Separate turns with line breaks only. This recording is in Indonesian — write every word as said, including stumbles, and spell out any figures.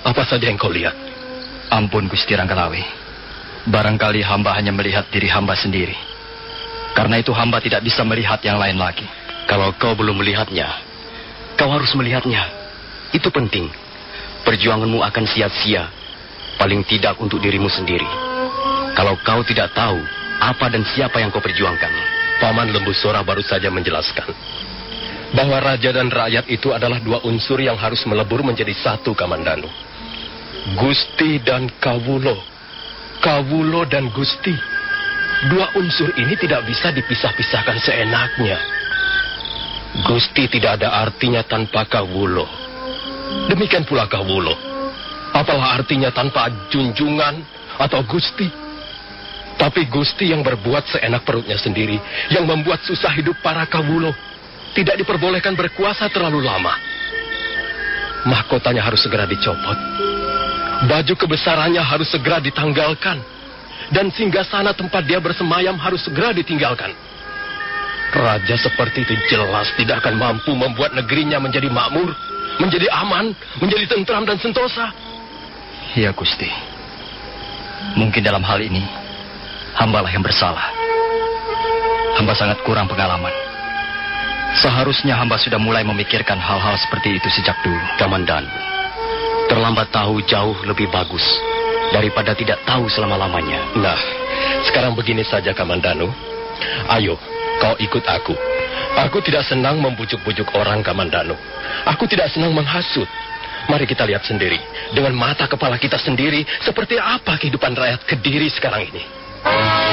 Apa saja yang kau lihat?
Ampun Gusti Ranggalawe. Barangkali hamba hanya melihat diri hamba sendiri. Karena itu hamba tidak bisa melihat yang lain lagi.
Kalau kau belum melihatnya, kau harus melihatnya. Itu penting. Perjuanganmu akan sia-sia. Paling tidak untuk dirimu sendiri. Kalau kau tidak tahu apa dan siapa yang kau perjuangkan. Paman Lembu Sora baru saja menjelaskan bahwa raja dan rakyat itu adalah dua unsur yang harus melebur menjadi satu, Kamandanu. Gusti dan Kawulo. Kawulo dan Gusti. Dua unsur ini tidak bisa dipisah-pisahkan seenaknya. Gusti tidak ada artinya tanpa Kawulo. Demikian pula Kawulo. Apalah artinya tanpa junjungan atau Gusti. Tapi Gusti yang berbuat seenak perutnya sendiri, yang membuat susah hidup para Kawulo, tidak diperbolehkan berkuasa terlalu lama. Mahkotanya harus segera dicopot. Baju kebesarannya harus segera ditanggalkan. Dan singgasana tempat dia bersemayam harus segera ditinggalkan. Raja seperti itu jelas tidak akan mampu membuat negerinya menjadi makmur, menjadi aman, menjadi tentram dan sentosa.
Ya Gusti. Mungkin dalam hal ini hambalah yang bersalah. Hamba sangat kurang pengalaman. Seharusnya hamba sudah mulai memikirkan hal-hal seperti itu sejak dulu.
Kamandan, terlambat tahu jauh lebih bagus daripada tidak tahu selama-lamanya. Nah, sekarang begini saja Kamandanu. Ayo, kau ikut aku. Aku tidak senang membujuk-bujuk orang, Kamandanu. Aku tidak senang menghasut. Mari kita lihat sendiri, dengan mata kepala kita sendiri, seperti apa kehidupan rakyat Kediri sekarang ini.